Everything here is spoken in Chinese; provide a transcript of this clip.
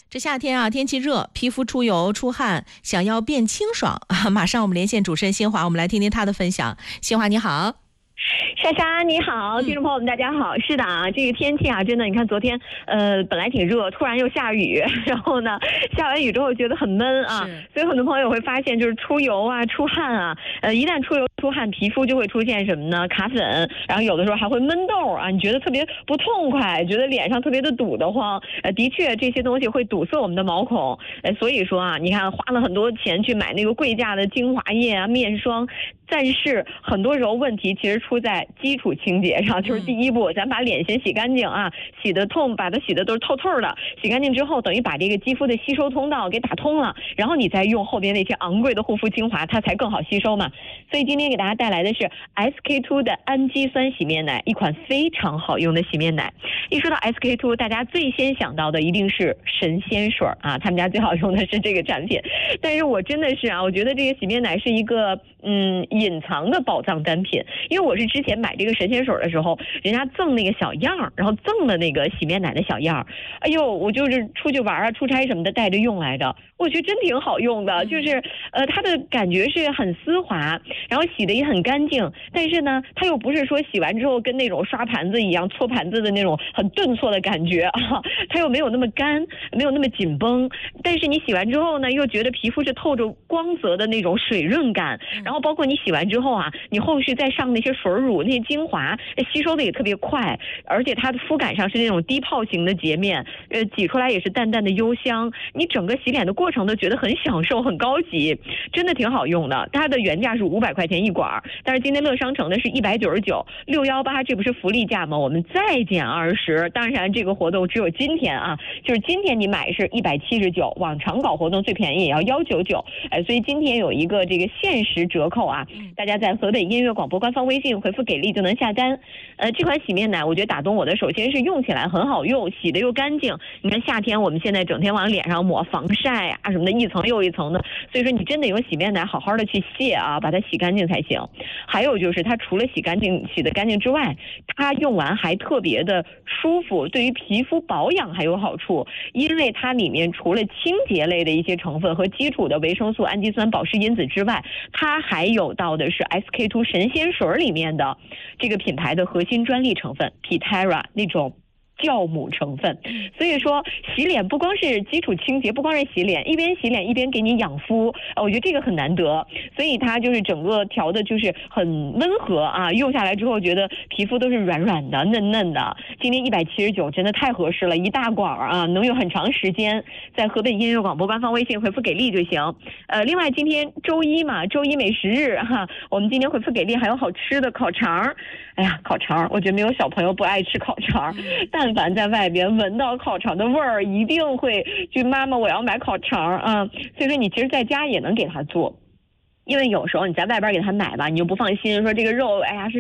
这夏天啊，天气热，皮肤出油出汗，想要变清爽啊！马上我们连线主持人新华，我们来听听她的分享。新华你好。 莎莎你好，听众朋友们大家好。是的啊，这个天气啊，真的，你看昨天本来挺热，突然又下雨，然后呢下完雨之后觉得很闷啊，所以很多朋友会发现就是出油啊、出汗啊，一旦出油出汗，皮肤就会出现什么呢？卡粉，然后有的时候还会闷痘啊，你觉得特别不痛快，觉得脸上特别的堵得慌。的确这些东西会堵塞我们的毛孔，所以说啊，你看花了很多钱去买那个贵价的精华液啊、面霜，但是很多时候问题其实出在基础清洁上，就是第一步，咱把脸先洗干净啊，洗的痛，把它洗的都是透透的，洗干净之后，等于把这个肌肤的吸收通道给打通了，然后你再用后边那些昂贵的护肤精华，它才更好吸收嘛。所以今天给大家带来的是 SK2 的氨基酸洗面奶，一款非常好用的洗面奶。一说到 SK2， 大家最先想到的一定是神仙水啊，他们家最好用的是这个产品。但是我真的是啊，我觉得这个洗面奶是一个隐藏的宝藏单品，因为我是之前买这个神仙水的时候，人家赠那个小样，然后赠了那个洗面奶的小样，哎呦，我就是出去玩啊、出差什么的带着用来着，我觉得真挺好用的，就是它的感觉是很丝滑，然后洗的也很干净，但是呢，它又不是说洗完之后跟那种刷盘子一样搓盘子的那种很顿挫的感觉啊，它又没有那么干，没有那么紧绷，但是你洗完之后呢，又觉得皮肤是透着光泽的那种水润感，然后包括你洗完之后啊，你后续再上那些水乳、那些精华，吸收的也特别快，而且它的肤感上是那种低泡型的洁面，挤出来也是淡淡的幽香，你整个洗脸的过程都觉得很享受、很高级，真的挺好用的。它的原价是500块钱一管，但是今天乐商城的是199，618，这不是福利价吗？我们再减20，当然这个活动只有今天啊，就是今天你买是179，往常搞活动最便宜也要199，所以今天有一个这个限时折扣啊，大家在河北音乐广播官方微信回复给力就能下单。这款洗面奶我觉得打动我的，首先是用起来很好用，洗的又干净。你看夏天我们现在整天往脸上抹防晒啊什么的，一层又一层的，所以说你真得用洗面奶好好的去卸啊，把它洗干净才行。还有就是它除了洗得干净之外，它用完还特别的舒服，对于皮肤保养还有好处，因为它里面除了清洁类的一些成分和基础的维生素、氨基酸、保湿因子之外，它还有到的是 SK2 神仙水里面的这个品牌的核心专利成分 Pitera 那种酵母成分，所以说洗脸不光是基础清洁，不光是洗脸，一边洗脸一边给你养肤，我觉得这个很难得，所以它就是整个调的就是很温和啊，用下来之后觉得皮肤都是软软的、嫩嫩的。今天179真的太合适了，一大管啊，能用很长时间。在河北音乐广播官方微信回复给力就行。另外今天周一嘛，周一美食日哈，我们今天回复给力还有好吃的烤肠。哎呀，烤肠，我觉得没有小朋友不爱吃烤肠，但凡在外边闻到烤肠的味儿，一定会去妈妈我要买烤肠啊。所以说你其实在家也能给他做，因为有时候你在外边给他买吧，你就不放心，说这个肉哎呀是